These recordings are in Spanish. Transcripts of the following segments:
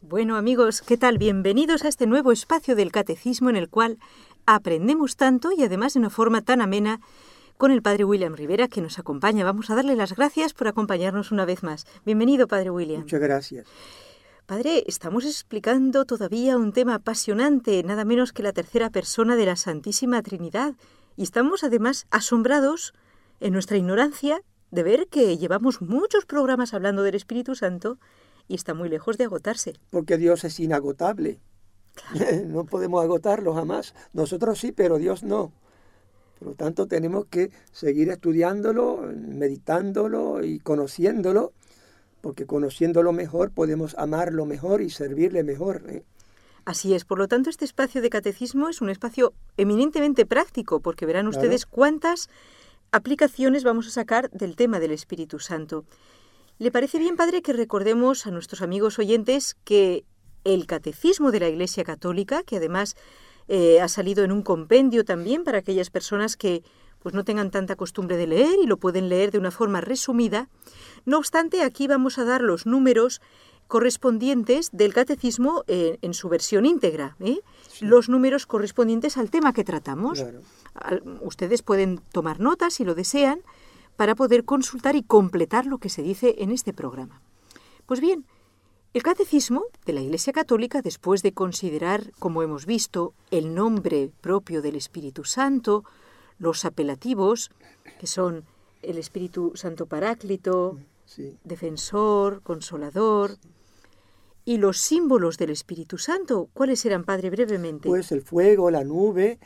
Bueno, amigos, ¿qué tal? Bienvenidos a este nuevo espacio del Catecismo en el cual aprendemos tanto y además de una forma tan amena con el Padre William Rivera que nos acompaña. Vamos a darle las gracias por acompañarnos una vez más. Bienvenido, Padre William. Muchas gracias. Padre, estamos explicando todavía un tema apasionante, nada menos que la tercera persona de la Santísima Trinidad. Y estamos además asombrados en nuestra ignorancia de ver que llevamos muchos programas hablando del Espíritu Santo y está muy lejos de agotarse. Porque Dios es inagotable. Claro. No podemos agotarlo jamás. Nosotros sí, pero Dios no. Por lo tanto, tenemos que seguir estudiándolo, meditándolo y conociéndolo, porque conociéndolo mejor podemos amarlo mejor y servirle mejor. Así es. Por lo tanto, este espacio de catecismo es un espacio eminentemente práctico, porque verán ustedes cuántas aplicaciones vamos a sacar del tema del Espíritu Santo. ¿Le parece bien, Padre, que recordemos a nuestros amigos oyentes que el Catecismo de la Iglesia Católica, que además ha salido en un compendio también para aquellas personas que pues no tengan tanta costumbre de leer y lo pueden leer de una forma resumida? No obstante, aquí vamos a dar los números correspondientes del Catecismo en su versión íntegra, Sí. Los números correspondientes al tema que tratamos. Claro. Ustedes pueden tomar notas si lo desean, para poder consultar y completar lo que se dice en este programa. Pues bien, el Catecismo de la Iglesia Católica, después de considerar, como hemos visto, el nombre propio del Espíritu Santo, los apelativos, que son el Espíritu Santo Paráclito, Defensor, Consolador, y los símbolos del Espíritu Santo, ¿cuáles eran, Padre, brevemente? Pues el fuego, la nube,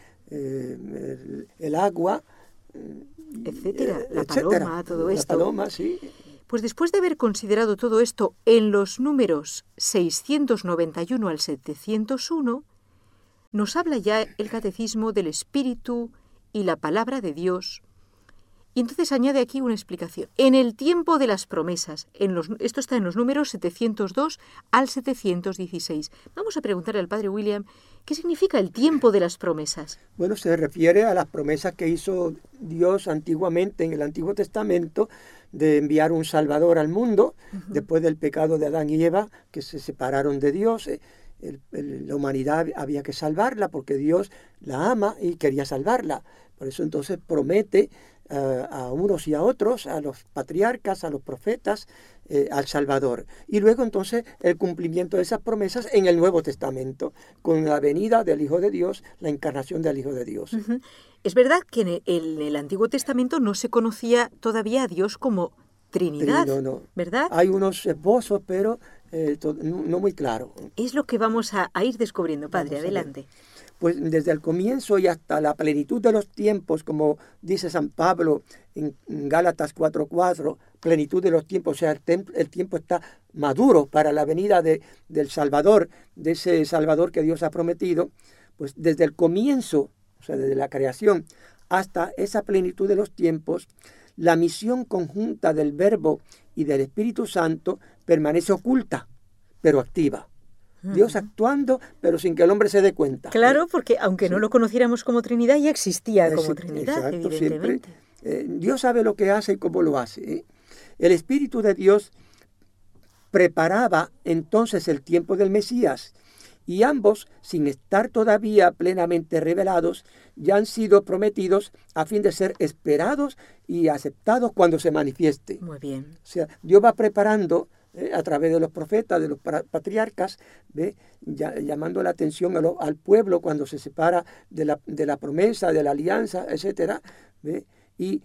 el agua, etcétera, la paloma, todo esto. La paloma, sí. Pues después de haber considerado todo esto en los números 691 al 701, nos habla ya el Catecismo del Espíritu y la Palabra de Dios. Y entonces añade aquí una explicación. En el tiempo de las promesas, esto está en los números 702 al 716. Vamos a preguntarle al Padre William, ¿qué significa el tiempo de las promesas? Bueno, se refiere a las promesas que hizo Dios antiguamente en el Antiguo Testamento de enviar un Salvador al mundo, después del pecado de Adán y Eva, que se separaron de Dios. La humanidad había que salvarla porque Dios la ama y quería salvarla. Por eso entonces promete a unos y a otros, a los patriarcas, a los profetas, al Salvador. Y luego entonces el cumplimiento de esas promesas en el Nuevo Testamento, con la venida del Hijo de Dios, la encarnación del Hijo de Dios. Es verdad que en el Antiguo Testamento no se conocía todavía a Dios como Trinidad, no. ¿verdad? Hay unos esbozos, pero no muy claro. Es lo que vamos a ir descubriendo, Padre. Adelante. Pues desde el comienzo y hasta la plenitud de los tiempos, como dice San Pablo en Gálatas 4:4, plenitud de los tiempos, o sea, el tiempo está maduro para la venida del Salvador, de ese Salvador que Dios ha prometido. Pues desde el comienzo, o sea, desde la creación hasta esa plenitud de los tiempos, la misión conjunta del Verbo y del Espíritu Santo permanece oculta, pero activa. Dios actuando, pero sin que el hombre se dé cuenta. Claro, porque aunque no lo conociéramos como Trinidad, ya existía como Trinidad, exacto, evidentemente. Dios sabe lo que hace y cómo lo hace. El Espíritu de Dios preparaba entonces el tiempo del Mesías, y ambos, sin estar todavía plenamente revelados, ya han sido prometidos a fin de ser esperados y aceptados cuando se manifieste. Muy bien. O sea, Dios va preparando a través de los profetas, de los patriarcas, llamando la atención al pueblo cuando se separa de la promesa, de la alianza, etc. Y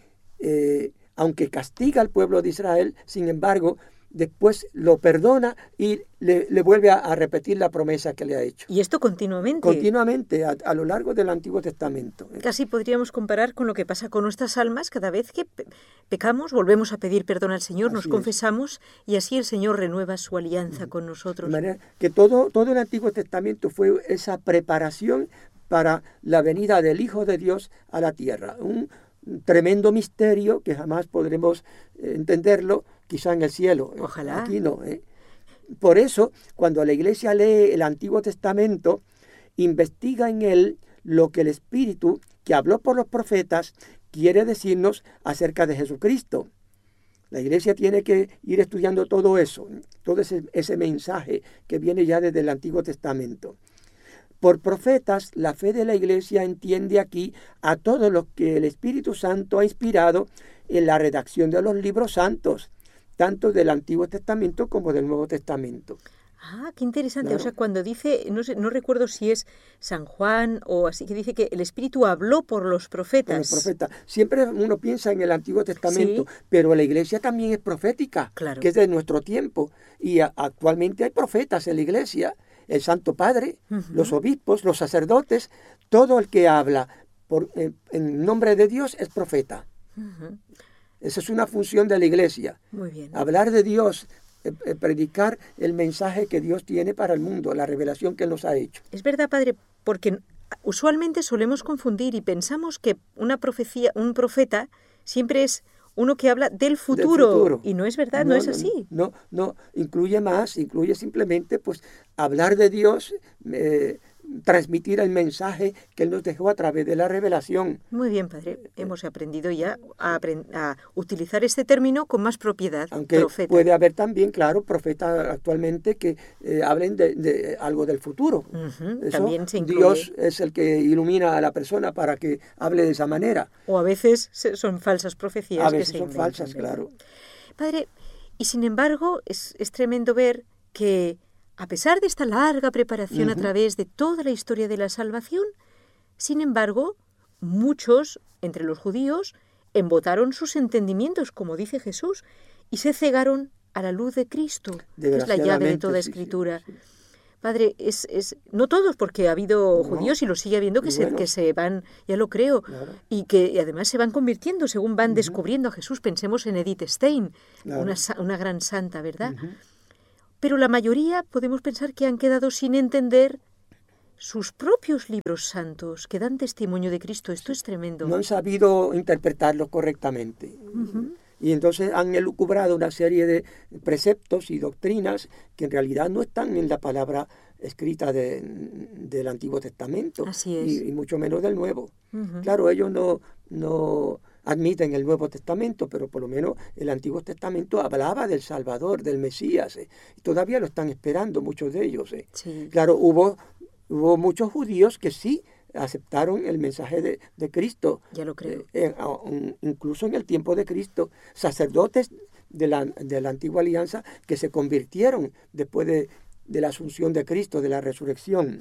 aunque castiga al pueblo de Israel, sin embargo, después lo perdona y le vuelve a repetir la promesa que le ha hecho. ¿Y esto continuamente? Continuamente, a lo largo del Antiguo Testamento. Casi podríamos comparar con lo que pasa con nuestras almas. Cada vez que pecamos, volvemos a pedir perdón al Señor, nos confesamos y así el Señor renueva su alianza con nosotros. De manera que todo el Antiguo Testamento fue esa preparación para la venida del Hijo de Dios a la tierra. Un tremendo misterio que jamás podremos entenderlo, quizá en el cielo. Ojalá. Aquí no. Por eso, cuando la Iglesia lee el Antiguo Testamento, investiga en él lo que el Espíritu, que habló por los profetas, quiere decirnos acerca de Jesucristo. La Iglesia tiene que ir estudiando todo eso, todo ese mensaje que viene ya desde el Antiguo Testamento. Por profetas, la fe de la Iglesia entiende aquí a todo lo que el Espíritu Santo ha inspirado en la redacción de los libros santos, tanto del Antiguo Testamento como del Nuevo Testamento. Ah, qué interesante. Claro. O sea, cuando dice, no recuerdo si es San Juan o así, que dice que el Espíritu habló por los profetas. Por los profetas. Siempre uno piensa en el Antiguo Testamento, Sí. pero la Iglesia también es profética, Claro. que es de nuestro tiempo. Y actualmente hay profetas en la Iglesia, el Santo Padre, los obispos, los sacerdotes, todo el que habla en nombre de Dios es profeta. Esa es una función de la Iglesia. Muy bien. Hablar de Dios, predicar el mensaje que Dios tiene para el mundo, la revelación que Él nos ha hecho. Es verdad, padre, porque usualmente solemos confundir y pensamos que una profecía, un profeta, siempre es uno que habla del futuro. Y no es verdad, no es así. No, incluye más, incluye simplemente pues hablar de Dios, transmitir el mensaje que Él nos dejó a través de la revelación. Muy bien, padre. Hemos aprendido ya a utilizar este término con más propiedad. Aunque profeta. Puede haber también, claro, profetas actualmente que hablen de algo del futuro. Eso, también se incluye. Dios es el que ilumina a la persona para que hable de esa manera. O a veces son falsas profecías. A veces que se son inventan, falsas, ¿verdad? claro. Padre, y sin embargo es tremendo ver que a pesar de esta larga preparación a través de toda la historia de la salvación, sin embargo, muchos, entre los judíos, embotaron sus entendimientos, como dice Jesús, y se cegaron a la luz de Cristo, que es la llave de toda Escritura. Sí. Padre, no todos, porque ha habido judíos y lo sigue habiendo que se van, ya lo creo, Claro. y que además se van convirtiendo según van descubriendo a Jesús. Pensemos en Edith Stein, Claro. una gran santa, ¿verdad? Pero la mayoría podemos pensar que han quedado sin entender sus propios libros santos que dan testimonio de Cristo. Esto es tremendo. No han sabido interpretarlo correctamente. Y entonces han elucubrado una serie de preceptos y doctrinas que en realidad no están en la palabra escrita del Antiguo Testamento. Así es. Y mucho menos del Nuevo. Claro, ellos no admiten el Nuevo Testamento, pero por lo menos el Antiguo Testamento hablaba del Salvador, del Mesías. Y todavía lo están esperando muchos de ellos. Sí. Claro, hubo muchos judíos que sí aceptaron el mensaje de Cristo. Ya lo creo. Incluso en el tiempo de Cristo, sacerdotes de la antigua alianza que se convirtieron después de la asunción de Cristo, de la resurrección.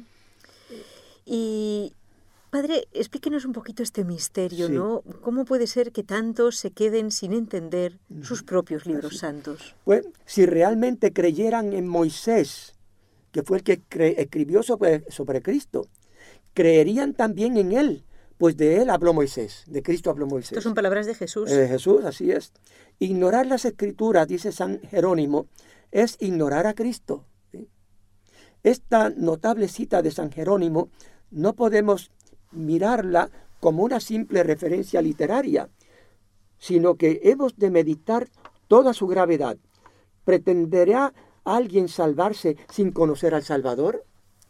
Y, padre, explíquenos un poquito este misterio, Sí. ¿no? ¿Cómo puede ser que tantos se queden sin entender sus propios libros santos? Pues, si realmente creyeran en Moisés, que fue el que escribió sobre Cristo, creerían también en él, pues de él habló Moisés, de Cristo habló Moisés. Estas son palabras de Jesús. Jesús, así es. Ignorar las Escrituras, dice San Jerónimo, es ignorar a Cristo. ¿Sí? Esta notable cita de San Jerónimo no podemos mirarla como una simple referencia literaria, sino que hemos de meditar toda su gravedad. ¿Pretenderá alguien salvarse sin conocer al Salvador?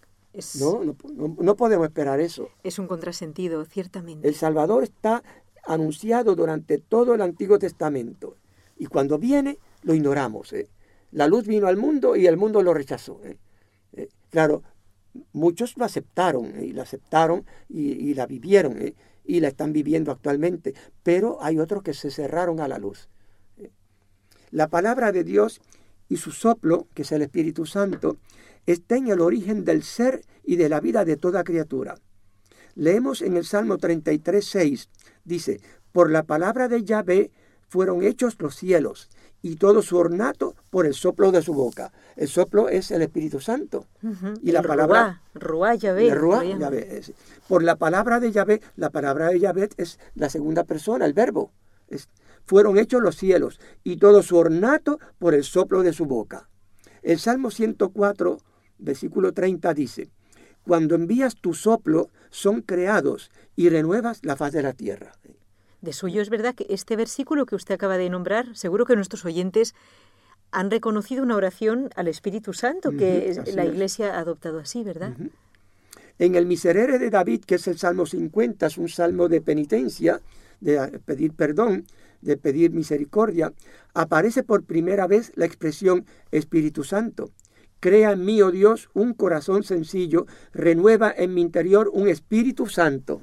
No podemos esperar eso. Es un contrasentido, ciertamente. El Salvador está anunciado durante todo el Antiguo Testamento. Y cuando viene, lo ignoramos. La luz vino al mundo y el mundo lo rechazó. Claro, muchos lo aceptaron, y la vivieron, y la están viviendo actualmente. Pero hay otros que se cerraron a la luz. La palabra de Dios y su soplo, que es el Espíritu Santo, está en el origen del ser y de la vida de toda criatura. Leemos en el Salmo 33:6, dice, por la palabra de Yahvé fueron hechos los cielos, y todo su ornato por el soplo de su boca. El soplo es el Espíritu Santo. Y la palabra Ruá Yahvé. Yahvé. Por la palabra de Yahvé es la segunda persona, el verbo. Fueron hechos los cielos, y todo su ornato por el soplo de su boca. El Salmo 104, versículo 30 dice, cuando envías tu soplo, son creados y renuevas la faz de la tierra. De suyo es verdad que este versículo que usted acaba de nombrar, seguro que nuestros oyentes han reconocido una oración al Espíritu Santo que la Iglesia ha adoptado así, ¿verdad? En el Miserere de David, que es el Salmo 50, es un salmo de penitencia, de pedir perdón, de pedir misericordia, aparece por primera vez la expresión Espíritu Santo. Crea en mí, oh Dios, un corazón sencillo, renueva en mi interior un Espíritu Santo.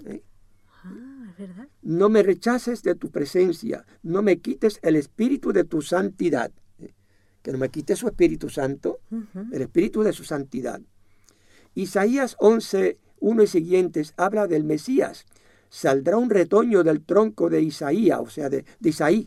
¿Verdad? No me rechaces de tu presencia, no me quites el espíritu de tu santidad. Que no me quite su Espíritu Santo, el espíritu de su santidad. Isaías 11, 1 y siguientes habla del Mesías. Saldrá un retoño del tronco de Isaías, o sea, de Isaí,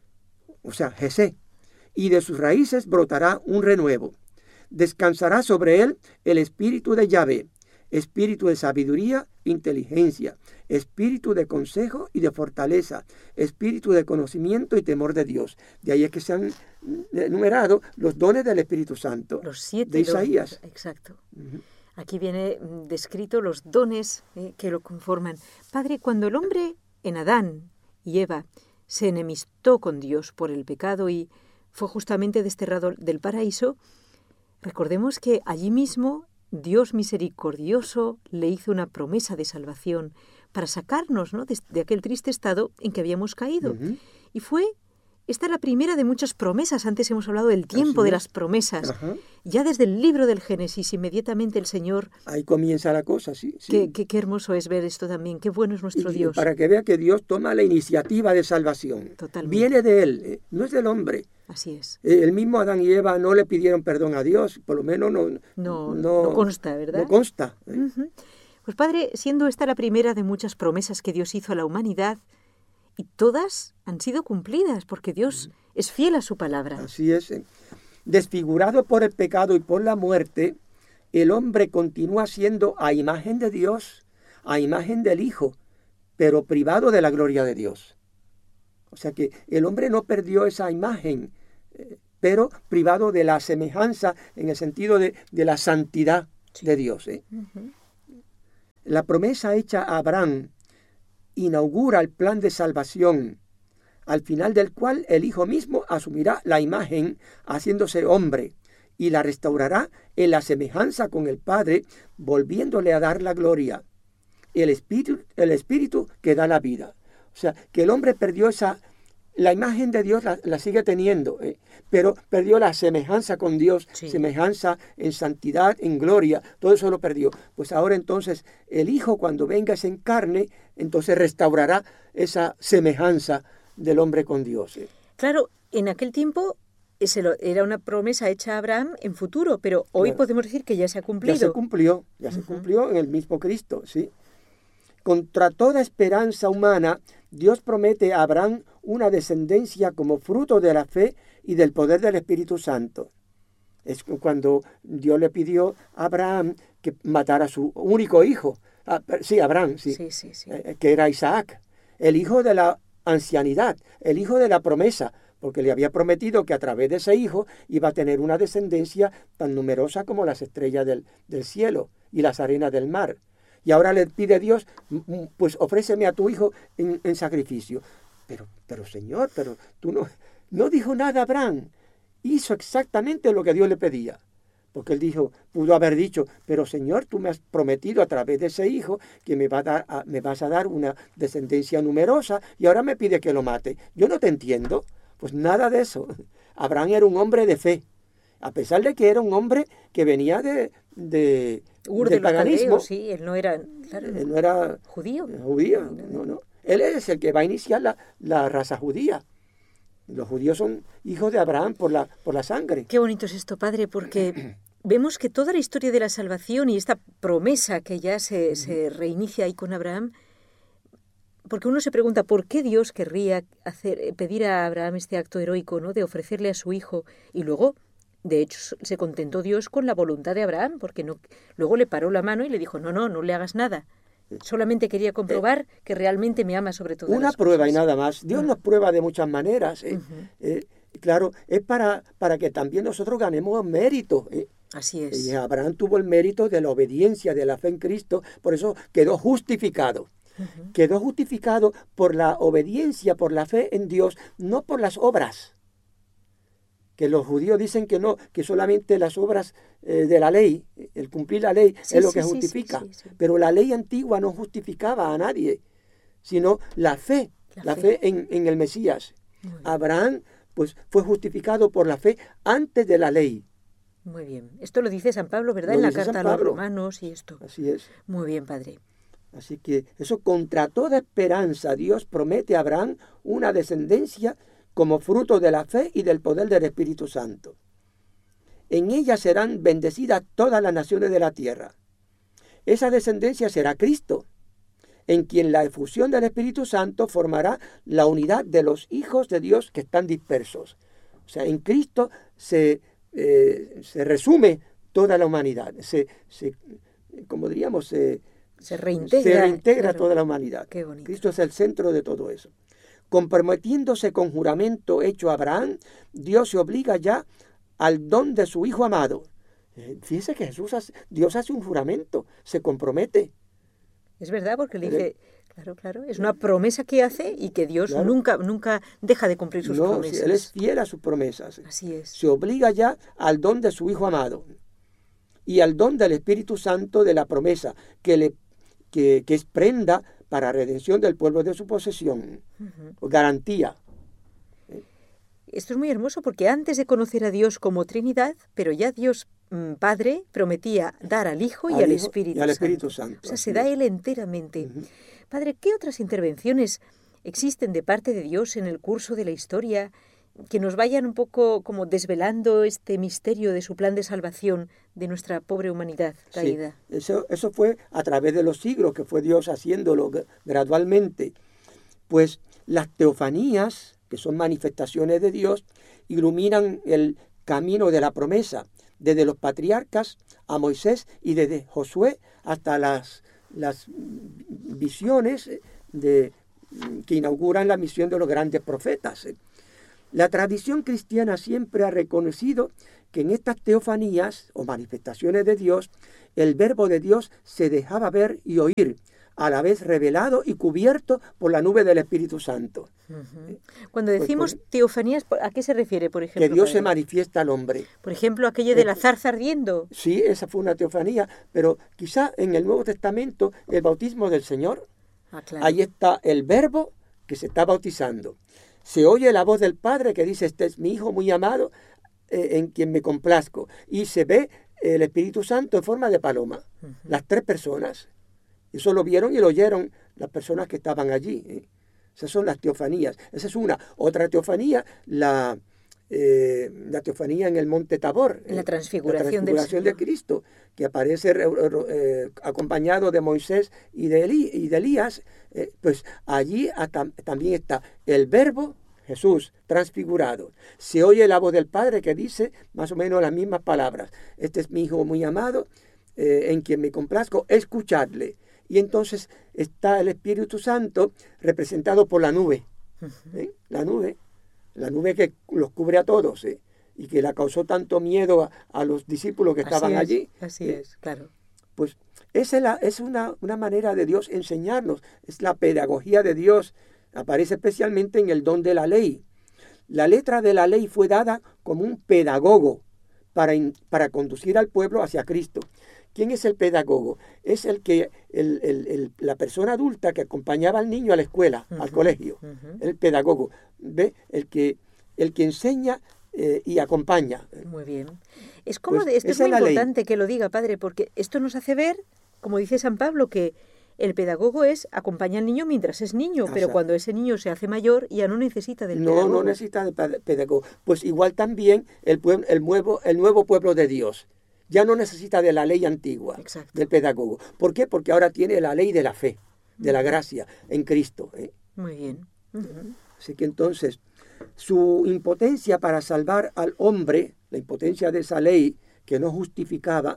o sea, Jesé, y de sus raíces brotará un renuevo. Descansará sobre él el espíritu de Yahvé, espíritu de sabiduría, inteligencia, espíritu de consejo y de fortaleza, espíritu de conocimiento y temor de Dios. De ahí es que se han enumerado los dones del Espíritu Santo. Los 7 de Isaías. Exacto. Aquí viene descrito los dones que lo conforman. Padre, cuando el hombre en Adán y Eva se enemistó con Dios por el pecado y fue justamente desterrado del paraíso, recordemos que allí mismo Dios misericordioso le hizo una promesa de salvación para sacarnos, ¿no?, de aquel triste estado en que habíamos caído. Y esta es la primera de muchas promesas. Antes hemos hablado del tiempo de las promesas. Ya desde el libro del Génesis, inmediatamente el Señor... Ahí comienza la cosa, sí. Qué hermoso es ver esto también. Qué bueno es nuestro Dios. Para que vea que Dios toma la iniciativa de salvación. Totalmente. Viene de Él, no es del hombre. Así es. El mismo Adán y Eva no le pidieron perdón a Dios, por lo menos no consta, ¿verdad? No consta. Pues Padre, siendo esta la primera de muchas promesas que Dios hizo a la humanidad, y todas han sido cumplidas, porque Dios es fiel a su palabra. Así es. Desfigurado por el pecado y por la muerte, el hombre continúa siendo a imagen de Dios, a imagen del Hijo, pero privado de la gloria de Dios. O sea que el hombre no perdió esa imagen, pero privado de la semejanza en el sentido de la santidad de Dios. La promesa hecha a Abraham inaugura el plan de salvación, al final del cual el Hijo mismo asumirá la imagen haciéndose hombre y la restaurará en la semejanza con el Padre, volviéndole a dar la gloria. El Espíritu que da la vida. O sea, que el hombre perdió la imagen de Dios la sigue teniendo, pero perdió la semejanza con Dios, semejanza en santidad, en gloria, todo eso lo perdió. Pues ahora entonces el Hijo, cuando venga, se encarne, entonces restaurará esa semejanza del hombre con Dios. Claro, en aquel tiempo era una promesa hecha a Abraham en futuro, pero hoy podemos decir que ya se ha cumplido. Ya se cumplió en el mismo Cristo, ¿sí? Contra toda esperanza humana, Dios promete a Abraham una descendencia como fruto de la fe y del poder del Espíritu Santo. Es cuando Dios le pidió a Abraham que matara a su único hijo. Abraham, que era Isaac, el hijo de la ancianidad, el hijo de la promesa, porque le había prometido que a través de ese hijo iba a tener una descendencia tan numerosa como las estrellas del cielo y las arenas del mar. Y ahora le pide a Dios, pues ofréceme a tu hijo en sacrificio. Pero Señor, tú no dijo nada Abraham. Hizo exactamente lo que Dios le pedía. Porque él pudo haber dicho, pero Señor, tú me has prometido a través de ese hijo que me vas a dar una descendencia numerosa y ahora me pide que lo mate. Yo no te entiendo. Pues nada de eso. Abraham era un hombre de fe. A pesar de que era un hombre que venía del paganismo. Sí, él no era judío. No. Él es el que va a iniciar la raza judía. Los judíos son hijos de Abraham por la sangre. Qué bonito es esto, Padre, porque vemos que toda la historia de la salvación y esta promesa que ya se reinicia ahí con Abraham, porque uno se pregunta por qué Dios querría pedir a Abraham este acto heroico, ¿no?, de ofrecerle a su hijo, y luego, de hecho, se contentó Dios con la voluntad de Abraham, porque luego le paró la mano y le dijo, no le hagas nada. Solamente quería comprobar que realmente me ama sobre todo. Una prueba y nada más. Dios nos prueba de muchas maneras. Claro, es para que también nosotros ganemos mérito. Así es. Y Abraham tuvo el mérito de la obediencia, de la fe en Cristo, por eso quedó justificado. Quedó justificado por la obediencia, por la fe en Dios, no por las obras. Que los judíos dicen que no, que solamente las obras de la ley, el cumplir la ley es lo que justifica. Sí. Pero la ley antigua no justificaba a nadie, sino la fe en el Mesías. Abraham pues fue justificado por la fe antes de la ley. Muy bien. Esto lo dice San Pablo, ¿verdad? Lo En la dice carta a San los Pablo. romanos y esto. Así es. Muy bien, padre. Así que eso, contra toda esperanza, Dios promete a Abraham una descendencia como fruto de la fe y del poder del Espíritu Santo. En ella serán bendecidas todas las naciones de la tierra. Esa descendencia será Cristo, en quien la efusión del Espíritu Santo formará la unidad de los hijos de Dios que están dispersos. O sea, en Cristo se resume toda la humanidad, como diríamos, se reintegra claro. Toda la humanidad. Qué bonito. Cristo es el centro de todo eso. Comprometiéndose con juramento hecho a Abraham, Dios se obliga ya al don de su Hijo amado. Fíjese que Dios hace un juramento, se compromete. Es verdad, porque le dice, claro, es una promesa que hace y que Dios claro. nunca deja de cumplir sus promesas. Él es fiel a sus promesas. Así es. Se obliga ya al don de su Hijo amado y al don del Espíritu Santo de la promesa, que es prenda para redención del pueblo de su posesión, garantía. Esto es muy hermoso porque antes de conocer a Dios como Trinidad, pero ya Dios Padre prometía dar al Hijo y al Espíritu Santo. O sea, se da Él enteramente. Padre, ¿qué otras intervenciones existen de parte de Dios en el curso de la historia que nos vayan un poco como desvelando este misterio de su plan de salvación de nuestra pobre humanidad caída? Sí, eso fue a través de los siglos que fue Dios haciéndolo gradualmente. Pues las teofanías, que son manifestaciones de Dios, iluminan el camino de la promesa, desde los patriarcas a Moisés y desde Josué hasta las visiones que inauguran la misión de los grandes profetas. La tradición cristiana siempre ha reconocido que en estas teofanías o manifestaciones de Dios, el verbo de Dios se dejaba ver y oír, a la vez revelado y cubierto por la nube del Espíritu Santo. Cuando decimos teofanías, ¿a qué se refiere, por ejemplo? Que Dios se manifiesta al hombre. Por ejemplo, aquello de la zarza ardiendo. Sí, esa fue una teofanía, pero quizá en el Nuevo Testamento, el bautismo del Señor, claro. Ahí está el verbo que se está bautizando. Se oye la voz del Padre que dice, este es mi Hijo muy amado, en quien me complazco. Y se ve el Espíritu Santo en forma de paloma. Las tres personas. Eso lo vieron y lo oyeron las personas que estaban allí. Esas son las teofanías. Esa es una. Otra teofanía, la teofanía en el monte Tabor. La transfiguración de Cristo, que aparece acompañado de Moisés y de Elías. Pues allí también está el verbo Jesús transfigurado. Se oye la voz del Padre que dice más o menos las mismas palabras. Este es mi Hijo muy amado, en quien me complazco, escuchadle. Y entonces está el Espíritu Santo representado por la nube. La nube que los cubre a todos, y que le causó tanto miedo a los discípulos que estaban allí. Así es, claro. Pues esa es una manera de Dios enseñarnos, es la pedagogía de Dios. Aparece especialmente en el don de la ley. La letra de la ley fue dada como un pedagogo para conducir al pueblo hacia Cristo. ¿Quién es el pedagogo? Es la persona adulta que acompañaba al niño a la escuela, al colegio. El pedagogo, ¿ve? El que enseña y acompaña. Muy bien. Esto es muy importante que lo diga, padre, porque esto nos hace ver, como dice San Pablo, que el pedagogo acompaña al niño mientras es niño, pero cuando ese niño se hace mayor ya no necesita del pedagogo. No necesita del pedagogo. Pues igual también el nuevo pueblo de Dios. Ya no necesita de la ley antigua, del pedagogo. ¿Por qué? Porque ahora tiene la ley de la fe, de la gracia en Cristo. Muy bien. Así que entonces, su impotencia para salvar al hombre, la impotencia de esa ley que no justificaba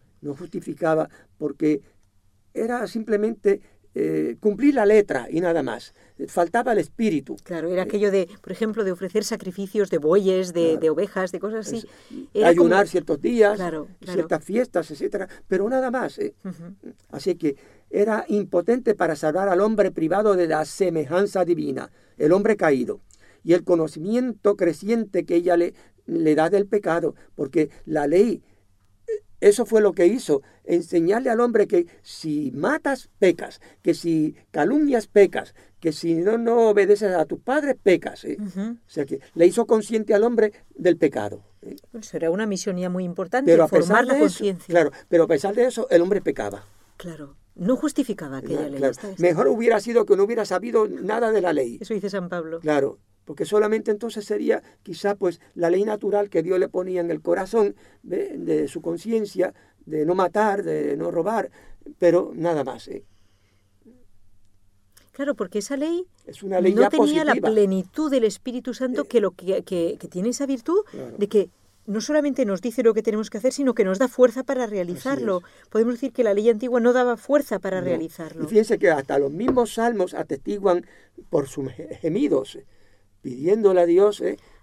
porque era simplemente cumplir la letra y nada más. Faltaba el espíritu. Claro, era aquello de, por ejemplo, de ofrecer sacrificios de bueyes, de ovejas, de cosas así. Ayunar ciertos días, ciertas fiestas, etcétera, pero nada más. Así que era impotente para salvar al hombre privado de la semejanza divina, el hombre caído, y el conocimiento creciente que ella le da del pecado, porque la ley eso fue lo que hizo, enseñarle al hombre que si matas, pecas, que si calumnias, pecas, que si no obedeces a tus padres, pecas. O sea que le hizo consciente al hombre del pecado. Eso era una misión ya muy importante, Pero formar la conciencia. Claro, pero a pesar de eso, el hombre pecaba. Claro, no justificaba aquella ley. Claro. Mejor hubiera sido que no hubiera sabido nada de la ley. Eso dice San Pablo. Claro, porque solamente entonces sería quizá pues la ley natural que Dios le ponía en el corazón de su conciencia, de no matar, de no robar, pero nada más. Claro, porque esa ley es una ley no ya tenía positiva. la plenitud del Espíritu Santo que tiene esa virtud, claro, de que no solamente nos dice lo que tenemos que hacer, sino que nos da fuerza para realizarlo. Podemos decir que la ley antigua no daba fuerza para realizarlo. Y fíjense que hasta los mismos salmos atestiguan por sus gemidos, pidiéndole a Dios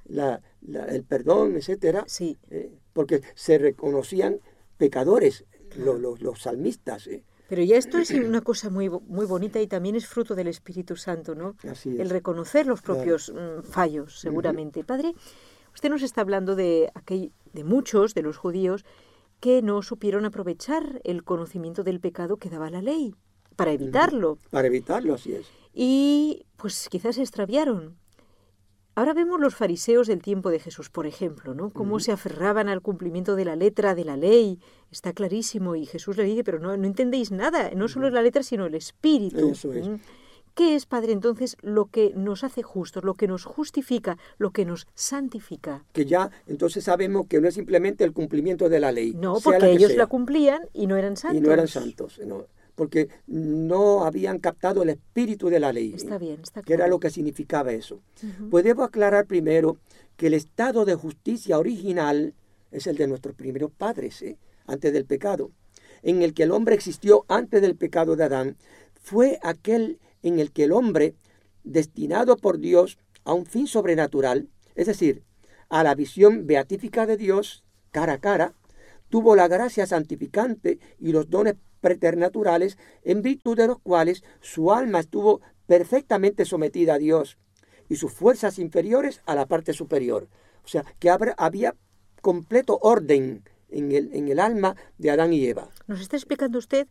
el perdón, etcétera, sí. Porque se reconocían pecadores, los salmistas. Pero ya esto es una cosa muy, muy bonita y también es fruto del Espíritu Santo, ¿no? Así es. El reconocer los propios fallos, seguramente. Padre, usted nos está hablando de muchos de los judíos que no supieron aprovechar el conocimiento del pecado que daba la ley para evitarlo. Para evitarlo, así es. Y pues quizás se extraviaron. Ahora vemos los fariseos del tiempo de Jesús, por ejemplo, ¿no? Cómo se aferraban al cumplimiento de la letra de la ley. Está clarísimo. Y Jesús le dice, pero no entendéis nada. No solo es la letra, sino el espíritu. Eso es. ¿Qué es, Padre, entonces lo que nos hace justos, lo que nos justifica, lo que nos santifica? Que ya entonces sabemos que no es simplemente el cumplimiento de la ley. No, porque ellos la cumplían y no eran santos. Y no eran santos, no, porque no habían captado el espíritu de la ley. Está bien, está claro. Que era lo que significaba eso. Pues debo aclarar primero que el estado de justicia original es el de nuestros primeros padres, antes del pecado, en el que el hombre existió antes del pecado de Adán, fue aquel en el que el hombre, destinado por Dios a un fin sobrenatural, es decir, a la visión beatífica de Dios, cara a cara, tuvo la gracia santificante y los dones preternaturales, en virtud de los cuales su alma estuvo perfectamente sometida a Dios y sus fuerzas inferiores a la parte superior. O sea, que había completo orden en el alma de Adán y Eva. Nos está explicando usted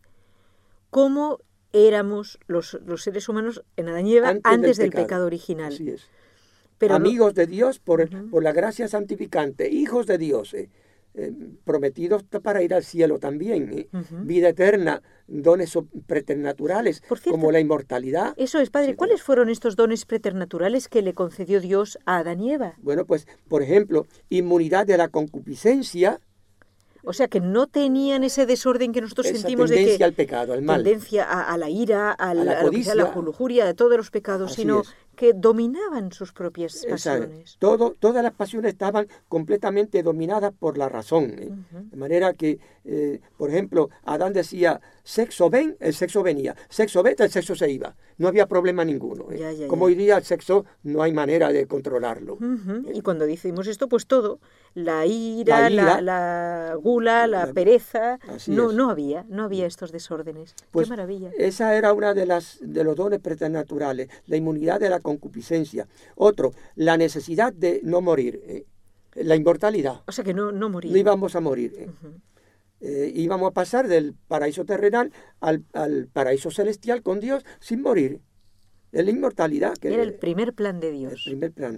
cómo éramos los seres humanos en Adán y Eva antes del pecado original. Así es. Pero amigos de Dios por la gracia santificante, hijos de Dios, prometidos para ir al cielo también, vida eterna, dones preternaturales, como la inmortalidad. Eso es, Padre. ¿Cuáles fueron estos dones preternaturales que le concedió Dios a Adán y Eva? Bueno, pues, por ejemplo, inmunidad de la concupiscencia. O sea, que no tenían ese desorden que nosotros sentimos de que... tendencia al pecado, al mal. Tendencia a la ira, a la codicia, a la lujuria, a todos los pecados, Así sino es. que dominaban sus propias pasiones. Todas las pasiones estaban completamente dominadas por la razón. De manera que, por ejemplo, Adán decía, sexo ven, el sexo venía. Sexo vete, el sexo se iba. No había problema ninguno. Como hoy día el sexo no hay manera de controlarlo. Y cuando decimos esto, pues todo, la ira, la gula, la pereza, no había estos desórdenes. Pues, ¡qué maravilla! Esa era una de los dones preternaturales, la inmunidad de la concupiscencia. Otro, la necesidad de no morir, la inmortalidad. O sea que no morir. No íbamos a morir. Íbamos a pasar del paraíso terrenal al paraíso celestial con Dios sin morir. Es la inmortalidad. Era el primer plan de Dios. El primer plan.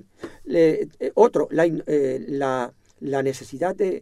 Otro, la necesidad de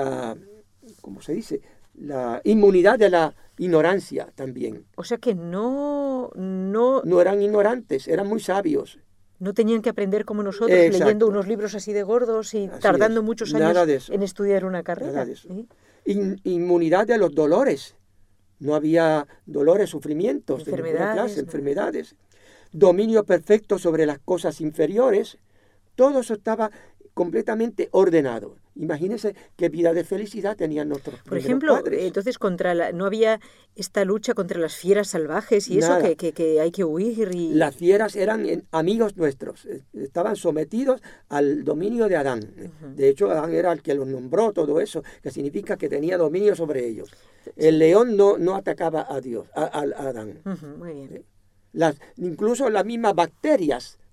¿cómo se dice? La inmunidad de la ignorancia también. O sea que no eran ignorantes, eran muy sabios. No tenían que aprender como nosotros, leyendo unos libros así de gordos y tardando muchos años en estudiar una carrera. Nada de eso. Inmunidad de los dolores. No había dolores, sufrimientos, enfermedades. Dominio perfecto sobre las cosas inferiores. Todo eso estaba completamente ordenado. Imagínense qué vida de felicidad tenían nuestros padres. Por ejemplo, entonces no había esta lucha contra las fieras salvajes y nada. Eso que hay que huir. Las fieras eran amigos nuestros, estaban sometidos al dominio de Adán. De hecho, Adán era el que los nombró, todo eso, que significa que tenía dominio sobre ellos. El león no atacaba a Adán. Muy bien. Incluso las mismas bacterias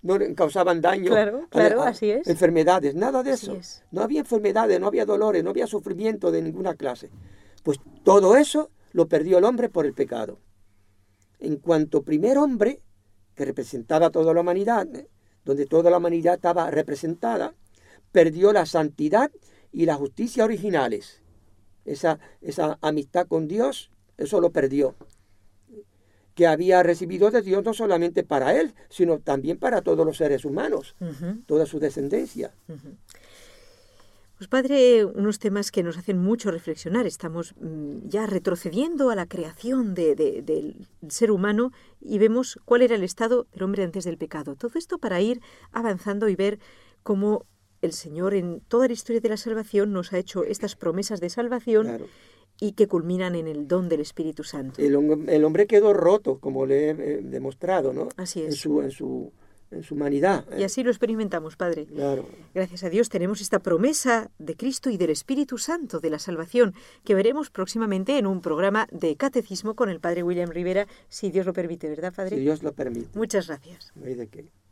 no causaban daño. Claro, así es. Enfermedades, nada de eso. Así es. No había enfermedades, no había dolores, no había sufrimiento de ninguna clase. Pues todo eso lo perdió el hombre por el pecado. En cuanto primer hombre, que representaba a toda la humanidad, donde toda la humanidad estaba representada, perdió la santidad y la justicia originales. Esa amistad con Dios, eso lo perdió. Que había recibido de Dios no solamente para él, sino también para todos los seres humanos, toda su descendencia. Pues padre, unos temas que nos hacen mucho reflexionar. Estamos ya retrocediendo a la creación del ser humano y vemos cuál era el estado del hombre antes del pecado. Todo esto para ir avanzando y ver cómo el Señor en toda la historia de la salvación nos ha hecho estas promesas de salvación. Claro. Y que culminan en el don del Espíritu Santo. El hombre quedó roto, como le he demostrado, ¿no? Así es. En su humanidad. Y así lo experimentamos, Padre. Claro. Gracias a Dios tenemos esta promesa de Cristo y del Espíritu Santo, de la salvación, que veremos próximamente en un programa de catecismo con el Padre William Rivera, si Dios lo permite, ¿verdad, Padre? Si Dios lo permite. Muchas gracias. No hay de qué.